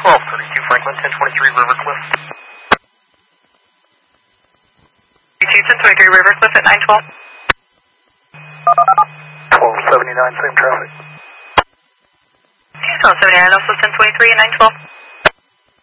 1232 Franklin, 1023 Rivercliff. 1023 Rivercliff at 912. 1279, same traffic. 1279, also 1023 and 912.